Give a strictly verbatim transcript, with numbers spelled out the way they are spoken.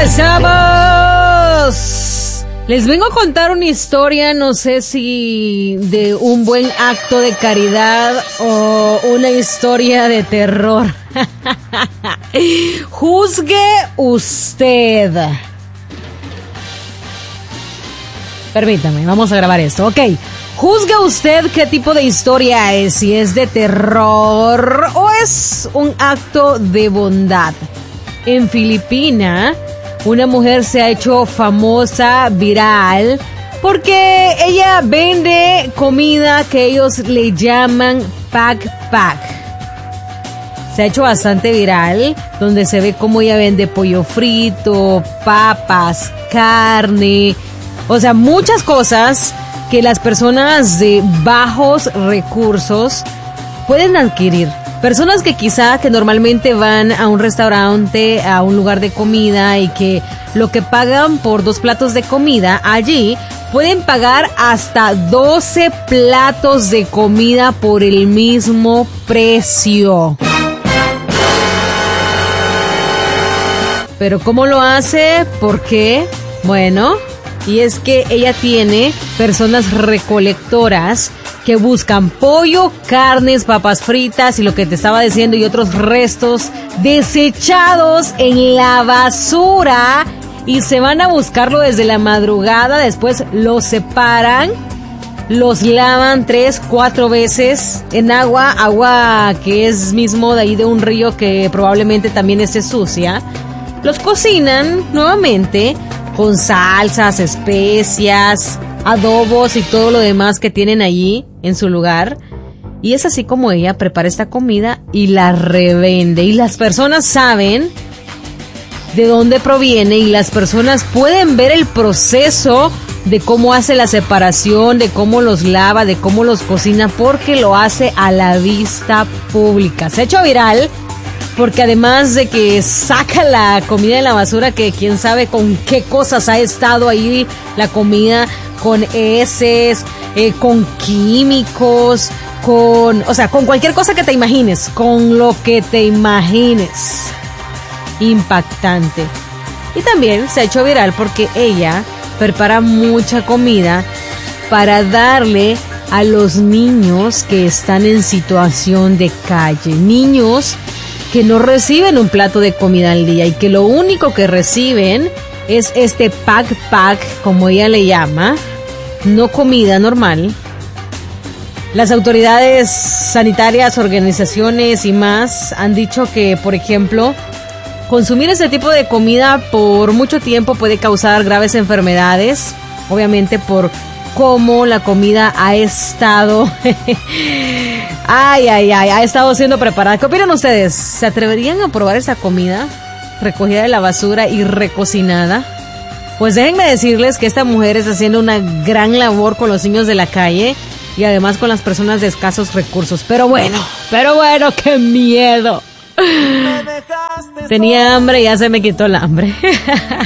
regresamos. Les vengo a contar una historia, no sé si de un buen acto de caridad o una historia de terror. Juzgue usted. Permítame, vamos a grabar esto. Ok, juzgue usted qué tipo de historia es, si es de terror o es un acto de bondad. En Filipinas, una mujer se ha hecho famosa, viral, porque ella vende comida que ellos le llaman pack pack. Se ha hecho bastante viral, donde se ve cómo ella vende pollo frito, papas, carne, o sea, muchas cosas que las personas de bajos recursos pueden adquirir. Personas que quizá que normalmente van a un restaurante, a un lugar de comida y que lo que pagan por dos platos de comida, allí pueden pagar hasta doce platos de comida por el mismo precio. ¿Pero cómo lo hace? ¿Por qué? Bueno, y es que ella tiene personas recolectoras que buscan pollo, carnes, papas fritas y lo que te estaba diciendo y otros restos desechados en la basura y se van a buscarlo desde la madrugada, después los separan, los lavan tres, cuatro veces en agua, agua que es mismo de ahí de un río que probablemente también esté sucia, los cocinan nuevamente con salsas, especias, adobos y todo lo demás que tienen allí en su lugar. Y es así como ella prepara esta comida y la revende. Y las personas saben de dónde proviene y las personas pueden ver el proceso de cómo hace la separación, de cómo los lava, de cómo los cocina, porque lo hace a la vista pública. Se ha hecho viral porque además de que saca la comida de la basura, que quién sabe con qué cosas ha estado ahí la comida, con heces, eh, con químicos, con, o sea, con cualquier cosa que te imagines, con lo que te imagines. Impactante. Y también se ha hecho viral porque ella prepara mucha comida para darle a los niños que están en situación de calle, niños que no reciben un plato de comida al día y que lo único que reciben es este pack pack, como ella le llama, no comida normal. Las autoridades sanitarias, organizaciones y más han dicho que, por ejemplo, consumir este tipo de comida por mucho tiempo puede causar graves enfermedades, obviamente por cómo la comida ha estado, ay, ay, ay, ha estado siendo preparada. ¿Qué opinan ustedes? ¿Se atreverían a probar esa comida recogida de la basura y recocinada? Pues déjenme decirles que esta mujer está haciendo una gran labor con los niños de la calle y además con las personas de escasos recursos. Pero bueno, pero bueno, qué miedo. Tenía hambre y ya se me quitó el hambre.